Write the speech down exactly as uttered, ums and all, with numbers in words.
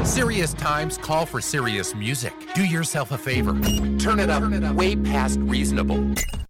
Serious times call for serious music. Do yourself a favor. Turn it up way past reasonable.